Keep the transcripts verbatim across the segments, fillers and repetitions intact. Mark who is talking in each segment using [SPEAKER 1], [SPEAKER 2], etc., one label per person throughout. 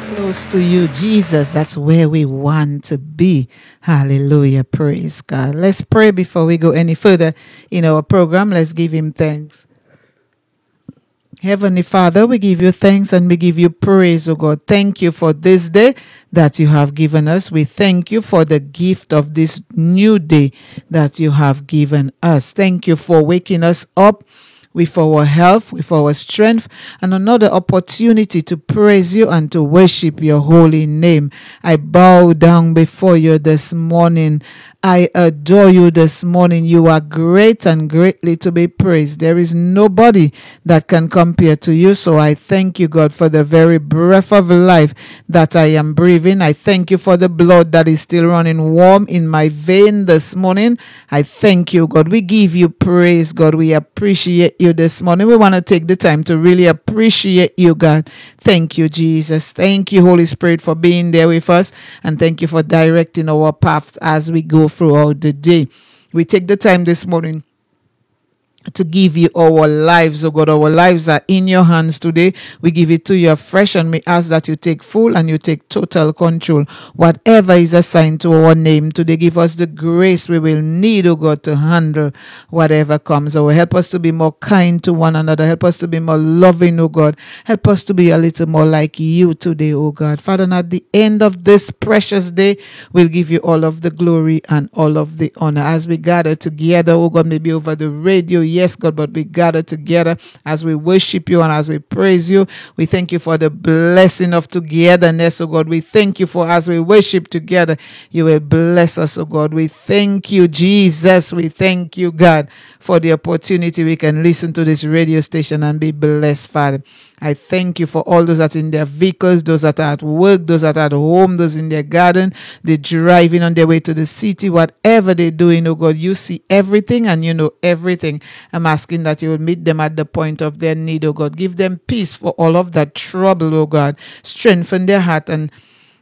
[SPEAKER 1] Close to you, Jesus. That's where we want to be. Hallelujah. Praise God. Let's pray before we go any further in our program. Let's give him thanks. Heavenly Father, we give you thanks and we give you praise, oh God. Thank you for this day that you have given us. We thank you for the gift of this new day that you have given us. Thank you for waking us up with our health, with our strength, and another opportunity to praise you and to worship your holy name. I bow down before you this morning. I adore you this morning. You are great and greatly to be praised. There is nobody that can compare to you. So I thank you, God, for the very breath of life that I am breathing. I thank you for the blood that is still running warm in my vein this morning. I thank you, God. We give you praise, God. We appreciate you this morning. We want to take the time to really appreciate you, God. Thank you, Jesus. Thank you, Holy Spirit, for being there with us. And thank you for directing our paths as we go throughout the day. We take the time this morning to give you our lives, oh God. Our lives are in your hands today. We give it to you afresh and we ask that you take full and you take total control. Whatever is assigned to our name today, give us the grace we will need, oh God, to handle whatever comes. Oh, help us to be more kind to one another. Help us to be more loving, oh God. Help us to be a little more like you today, oh God. Father, and at the end of this precious day, we'll give you all of the glory and all of the honor as we gather together, oh God, maybe over the radio. Yes, God, but we gather together as we worship you and as we praise you. We thank you for the blessing of togetherness, oh God. We thank you for as we worship together, you will bless us, oh God. We thank you, Jesus. We thank you, God, for the opportunity we can listen to this radio station and be blessed, Father. I thank you for all those that are in their vehicles, those that are at work, those that are at home, those in their garden, they're driving on their way to the city, whatever they're doing, oh God, you see everything and you know everything. I'm asking that you will meet them at the point of their need, oh God. Give them peace for all of that trouble, oh God. Strengthen their heart and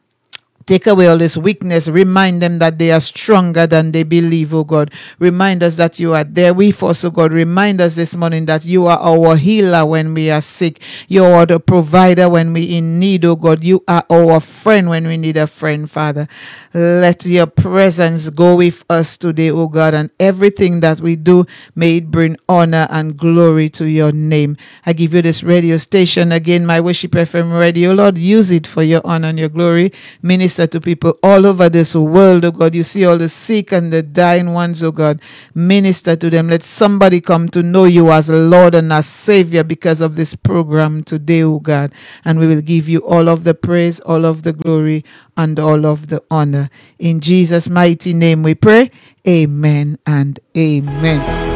[SPEAKER 1] take away all this weakness. Remind them that they are stronger than they believe, oh God. Remind us that you are there with us, oh God. Remind us this morning that you are our healer when we are sick. You are the provider when we in need, oh God. You are our friend when we need a friend, Father. Let your presence go with us today, oh God, and everything that we do, may it bring honor and glory to your name. I give you this radio station again, my Worship F M radio. Lord, use it for your honor and your glory. Minister to people all over this world, oh God. You see all the sick and the dying ones, oh God. Minister to them. Let somebody come to know you as Lord and as Savior because of this program today, oh God. And we will give you all of the praise, all of the glory, and all of the honor. In Jesus' mighty name we pray. Amen and amen.